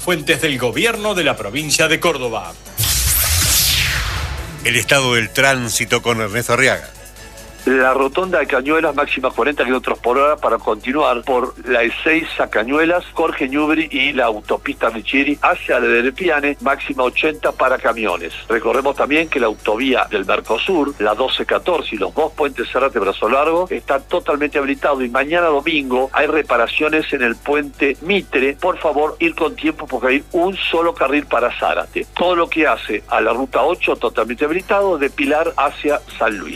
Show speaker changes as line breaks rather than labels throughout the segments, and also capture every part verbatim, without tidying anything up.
Fuentes del gobierno de la provincia de Córdoba.
El estado del tránsito con Ernesto Arriaga.
La rotonda de Cañuelas, máxima cuarenta kilómetros por hora para continuar por la E seis a Cañuelas, Jorge Ñubri y la autopista Michiri hacia Lederpiane, máxima ochenta para camiones. Recordemos también que la autovía del Mercosur, la doce catorce y los dos puentes Zárate Brazo Largo están totalmente habilitados y mañana domingo hay reparaciones en el puente Mitre. Por favor, ir con tiempo porque hay un solo carril para Zárate. Todo lo que hace a la ruta ocho totalmente habilitado de Pilar hacia San Luis.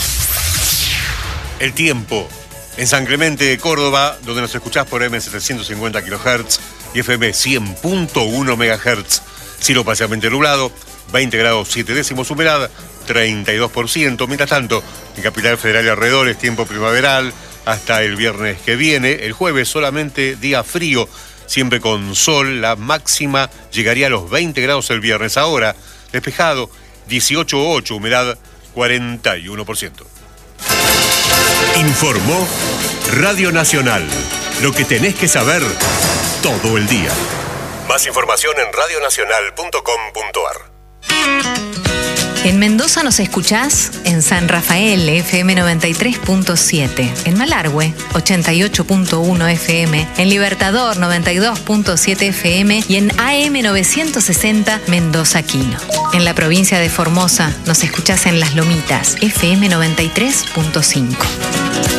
El tiempo. En San Clemente de Córdoba, donde nos escuchás por eme setecientos cincuenta kilohertz y efe eme cien punto uno megahertz. Cielo parcialmente nublado, veinte grados siete décimos, humedad treinta y dos por ciento. Mientras tanto, en Capital Federal y alrededores, tiempo primaveral hasta el viernes que viene. El jueves solamente día frío, siempre con sol. La máxima llegaría a los veinte grados el viernes. Ahora, despejado, dieciocho coma ocho, humedad cuarenta y uno por ciento.
Informó Radio Nacional. Lo que tenés que saber todo el día.
Más información en radio nacional punto com punto ar.
En Mendoza nos escuchás en San Rafael, efe eme noventa y tres punto siete. En Malargüe, ochenta y ocho punto uno efe eme. En Libertador, noventa y dos punto siete efe eme. Y en a eme novecientos sesenta, Mendoza Quino. En la provincia de Formosa nos escuchás en Las Lomitas, efe eme noventa y tres punto cinco.